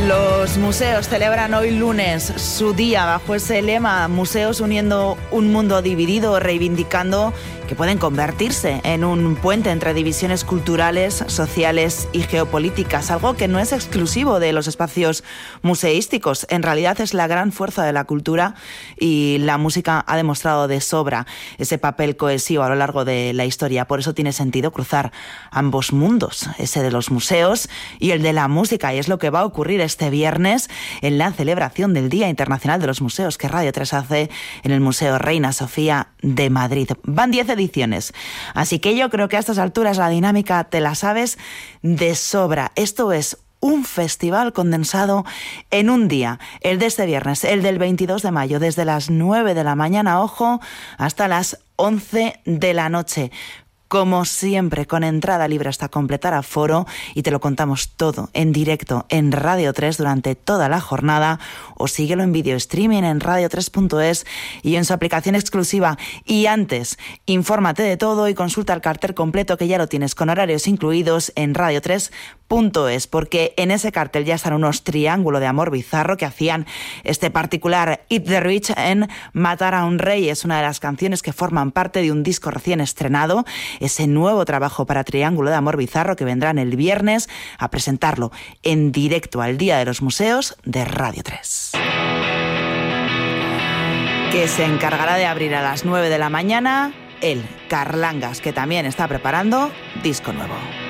Los museos celebran hoy lunes su día bajo ese lema Museos uniendo un mundo dividido, reivindicando que pueden convertirse en un puente entre divisiones culturales, sociales y geopolíticas, algo que no es exclusivo de los espacios museísticos. En realidad es la gran fuerza de la cultura y la música ha demostrado de sobra ese papel cohesivo a lo largo de la historia. Por eso tiene sentido cruzar ambos mundos, ese de los museos y el de la música, y es lo que va a ocurrir este viernes en la celebración del Día Internacional de los Museos que Radio 3 hace en el Museo Reina Sofía de Madrid. Van 10 ediciones, así que yo creo que a estas alturas la dinámica te la sabes de sobra. Esto es un festival condensado en un día, el de este viernes, el del 22 de mayo, desde las 9 de la mañana, ojo, hasta las 11 de la noche. Como siempre, con entrada libre hasta completar aforo, y te lo contamos todo en directo en Radio 3 durante toda la jornada, o síguelo en video streaming en radio3.es y en su aplicación exclusiva. Y antes, infórmate de todo y consulta el cartel completo, que ya lo tienes con horarios incluidos en radio3.es, porque en ese cartel ya están unos Triángulo de Amor Bizarro que hacían este particular Eat the Rich en Matar a un Rey. Es una de las canciones que forman parte de un disco recién estrenado, ese nuevo trabajo para Triángulo de Amor Bizarro, que vendrán el viernes a presentarlo en directo al Día de los Museos de Radio 3. Que se encargará de abrir a las 9 de la mañana el Carlangas, que también está preparando disco nuevo.